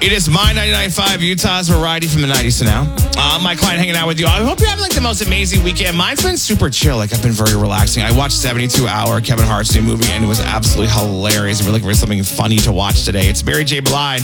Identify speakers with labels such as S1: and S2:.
S1: It is my 99.5 Utah's variety from the 90s to now. My client hanging out with you. I hope you're having like the most amazing weekend. Mine's been super chill. Like I've been very relaxing. I watched 72 Hour Kevin Hart's new movie and it was absolutely hilarious. If you're looking for something funny to watch today, it's Mary J. Blige.